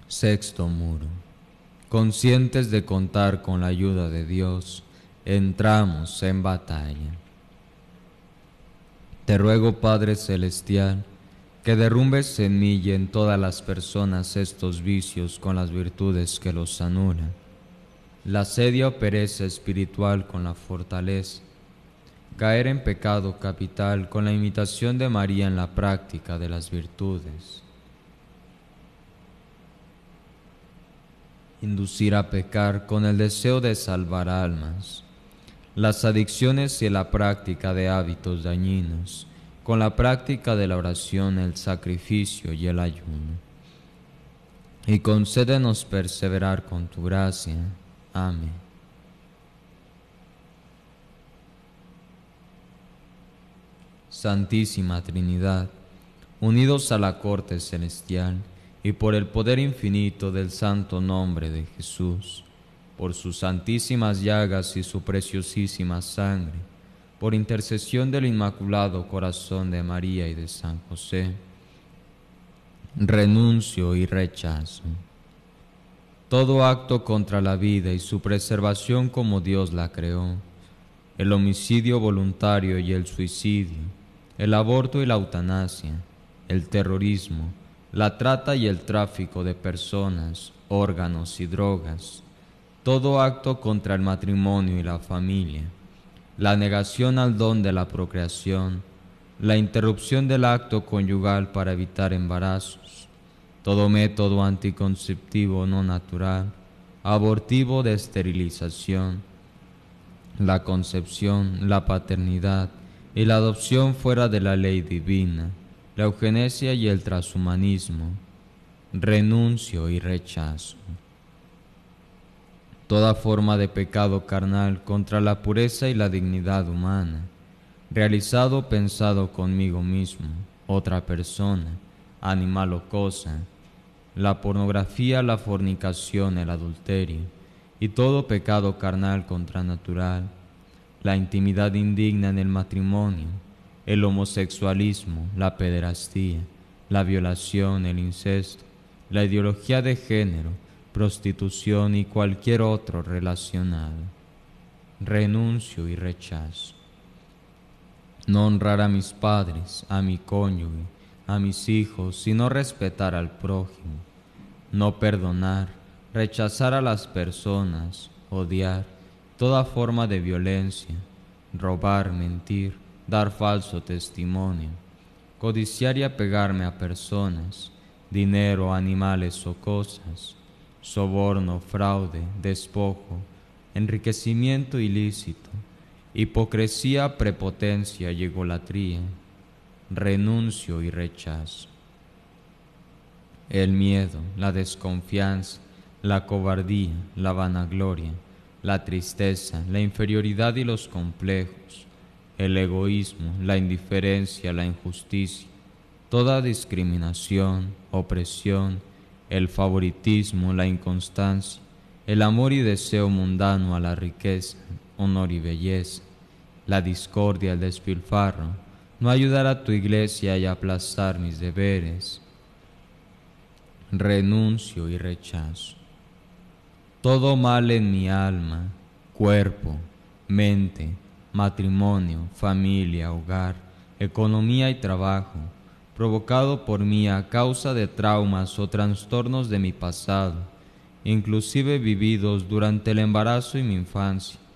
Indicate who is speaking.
Speaker 1: Sexto muro. Conscientes de contar con la ayuda de Dios, entramos en batalla. Te ruego, Padre Celestial, que derrumbes en mí y en todas las personas estos vicios con las virtudes que los anulan, la sedia o pereza espiritual con la fortaleza, caer en pecado capital con la imitación de María en la práctica de las virtudes, inducir a pecar con el deseo de salvar almas, las adicciones y la práctica de hábitos dañinos, con la práctica de la oración, el sacrificio y el ayuno. Y concédenos perseverar con tu gracia. Amén. Santísima Trinidad, unidos a la corte celestial y por el poder infinito del santo nombre de Jesús, por sus santísimas llagas y su preciosísima sangre, por intercesión del Inmaculado Corazón de María y de San José, renuncio y rechazo todo acto contra la vida y su preservación como Dios la creó, el homicidio voluntario y el suicidio, el aborto y la eutanasia, el terrorismo, la trata y el tráfico de personas, órganos y drogas, todo acto contra el matrimonio y la familia, la negación al don de la procreación, la interrupción del acto conyugal para evitar embarazos, todo método anticonceptivo no natural, abortivo de esterilización, la concepción, la paternidad y la adopción fuera de la ley divina, la eugenesia y el transhumanismo, renuncio y rechazo toda forma de pecado carnal contra la pureza y la dignidad humana, realizado o pensado conmigo mismo, otra persona, animal o cosa, la pornografía, la fornicación, el adulterio, y todo pecado carnal contranatural, la intimidad indigna en el matrimonio, el homosexualismo, la pederastía, la violación, el incesto, la ideología de género, prostitución y cualquier otro relacionado. Renuncio y rechazo. No honrar a mis padres, a mi cónyuge, a mis hijos, sino respetar al prójimo. No perdonar, rechazar a las personas, odiar, toda forma de violencia, robar, mentir, dar falso testimonio, codiciar y apegarme a personas, dinero, animales o cosas, soborno, fraude, despojo, enriquecimiento ilícito, hipocresía, prepotencia y egolatría, renuncio y rechazo. El miedo, la desconfianza, la cobardía, la vanagloria, la tristeza, la inferioridad y los complejos, el egoísmo, la indiferencia, la injusticia, toda discriminación, opresión, el favoritismo, la inconstancia, el amor y deseo mundano a la riqueza, honor y belleza, la discordia, el despilfarro, no ayudar a tu iglesia y aplastar mis deberes, renuncio y rechazo. Todo mal en mi alma, cuerpo, mente, matrimonio, familia, hogar, economía y trabajo, provocado por mí a causa de traumas o trastornos de mi pasado, inclusive vividos durante el embarazo y mi infancia,